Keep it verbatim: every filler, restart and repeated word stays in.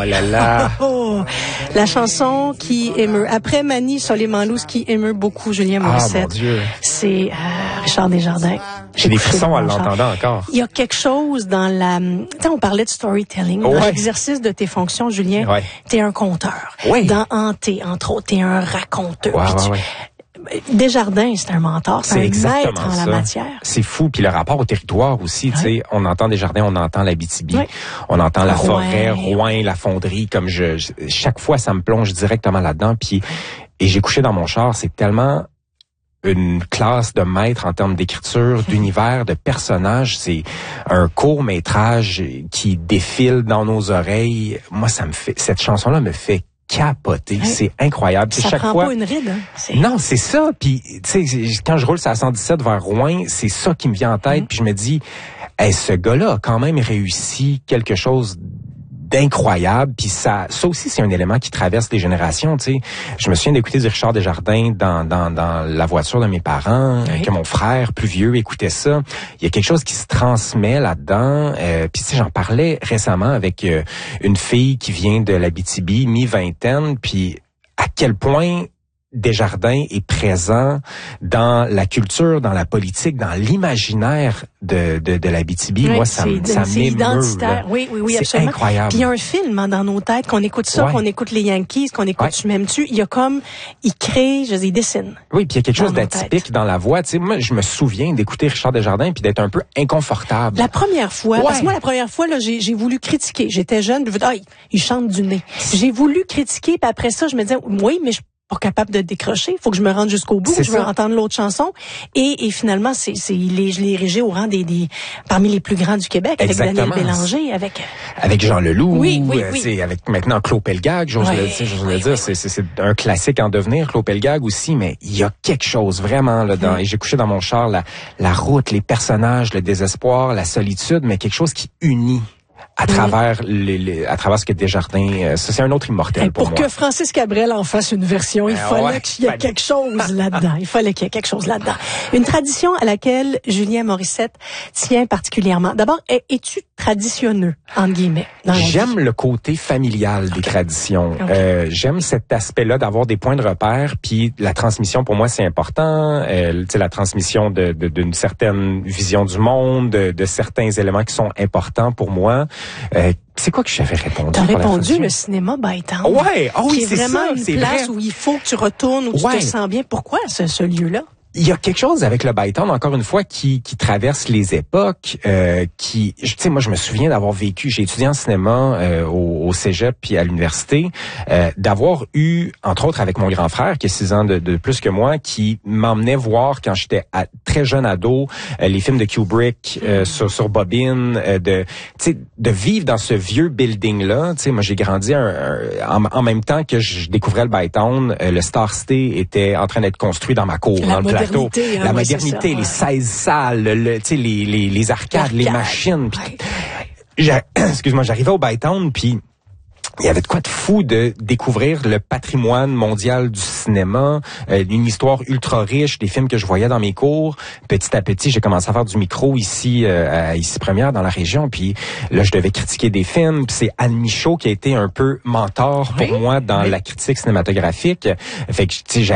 là là. Oh, la chanson qui émeut. Après Mani Soleimanlou, ce qui émeut beaucoup Julien Morissette, Ah, mon Dieu. c'est euh, Richard Desjardins. J'ai des frissons en l'entendant encore. Il y a quelque chose dans la... Tu sais, on parlait de storytelling. Ouais. Dans l'exercice de tes fonctions, Julien, Ouais. t'es un conteur. Oui. Dans Hanté, entre autres, t'es un raconteur. Ouais, Puis ouais, tu- ouais. Desjardins, c'est un mentor, c'est C'est un exactement maître en ça. la matière. C'est fou. Puis le rapport au territoire aussi, tu sais, on entend Desjardins, on entend l'Abitibi, Ouais. on entend la Rouen. forêt, Rouen, la fonderie, comme je, je- chaque fois, ça me plonge directement là-dedans. Puis, et j'ai couché dans mon char, c'est tellement une classe de maître en termes d'écriture, d'univers, de personnages. C'est un court-métrage qui défile dans nos oreilles. Moi, ça me fait, cette chanson-là me fait capoter. Ouais. C'est incroyable. Puis Ça chaque prend fois, pas une ride, hein? C'est... non, c'est ça. Puis, tu sais, quand je roule sur la cent dix-sept vers Rouen, c'est ça qui me vient en tête. Mm. Puis je me dis, hey, ce gars-là a quand même réussi quelque chose d'incroyable. Puis ça, ça aussi, c'est un élément qui traverse les générations. Tu sais, je me souviens d'écouter du Richard Desjardins dans dans dans la voiture de mes parents, Oui. que mon frère plus vieux écoutait ça. Il y a quelque chose qui se transmet là-dedans. Euh, puis tu sais, j'en parlais récemment avec euh, une fille qui vient de l'Abitibi, mi-vingtaine, puis à quel point Desjardins est présent dans la culture, dans la politique, dans l'imaginaire de de, de l'Abitibi. Oui, Moi, ça me c'est, ça c'est m'émeut. identitaire. là. Oui, oui, oui, C'est absolument. incroyable. Puis il y a un film hein, dans nos têtes, qu'on écoute ça, Ouais. qu'on écoute les Yankees, qu'on écoute Ouais. Tu m'aimes-tu. Il y a comme, il crée, je dis, il dessine. Oui, puis il y a quelque Dans chose nos d'atypique têtes. dans la voix. Tu sais, moi, je me souviens d'écouter Richard Desjardins puis d'être un peu inconfortable. La première fois, Ouais. parce que moi, la première fois, là, j'ai, j'ai voulu critiquer. J'étais jeune, puis je me disais, ah, il, il chante du nez. J'ai voulu critiquer, puis après ça, je me disais, oui, mais je suis pas capable de décrocher. Il faut que je me rende jusqu'au bout. C'est Je veux ça. entendre l'autre chanson. Et, et finalement, c'est, c'est, il est, je l'ai érigé au rang des, des, parmi les plus grands du Québec, avec Exactement. Daniel Bélanger, avec... Avec Jean Leloup, Oui, oui, euh, oui. c'est avec maintenant Claude Pelgag, j'ose Ouais, le, tu sais, j'ose oui, le dire, oui, c'est, c'est, c'est un classique en devenir, Claude Pelgag aussi, mais il y a quelque chose vraiment là dedans. Mm. Et j'ai couché dans mon char la, la route, les personnages, le désespoir, la solitude, mais quelque chose qui unit à travers les, les à travers ce que Desjardins, euh, ça c'est un autre immortel Et pour, pour moi. que Francis Cabrel en fasse une version, il Euh, fallait ouais, qu'il y ait fallait. quelque chose là-dedans. Il fallait qu'il y ait quelque chose là-dedans. Une tradition à laquelle Julien Morissette tient particulièrement. D'abord, es- es-tu traditionneux, entre guillemets, dans la vie? J'aime le côté familial des traditions. Okay. Euh, j'aime cet aspect-là d'avoir des points de repère. Puis la transmission, pour moi, c'est important. Euh, tu sais, la transmission de, de, d'une certaine vision du monde, de, de certains éléments qui sont importants pour moi. Euh, c'est quoi que j'avais répondu? T'as pour la répondu tradition? le cinéma Bytown. Ouais, oh oui, qui est c'est vraiment ça, une c'est place vrai. où il faut que tu retournes, où tu Ouais. te sens bien. Pourquoi ce, ce lieu-là? Il y a quelque chose avec le Bytown, encore une fois, qui, qui traverse les époques, euh, qui, tu sais, moi, je me souviens d'avoir vécu, j'ai étudié en cinéma euh, au, au cégep puis à l'université, euh, d'avoir eu, entre autres avec mon grand frère, qui a six ans de, de plus que moi, qui m'emmenait voir, quand j'étais à- très jeune ado, euh, les films de Kubrick euh, sur, sur bobine, euh, de, tu sais, de vivre dans ce vieux building-là. Tu sais, moi, j'ai grandi un, un- en, en même temps que je découvrais le Bytown, euh, le Star City était en train d'être construit dans ma cour, La dans le plateau. modernité, hein, La ouais, c'est modernité, ça, les ouais. seize salles, le, tu sais, les, les, les arcades, les L'arcade, machines. Puis, ouais. j'a- excuse-moi, j'arrivais au Bytown, puis il y avait de quoi de fou de découvrir le patrimoine mondial du cinéma, euh, une histoire ultra riche, des films que je voyais dans mes cours. Petit à petit, j'ai commencé à faire du micro ici, euh, à Ici Première, dans la région. Puis là, je devais critiquer des films. Puis c'est Anne Michaud qui a été un peu mentor pour Oui, moi dans oui. la critique cinématographique. Fait que, tu sais,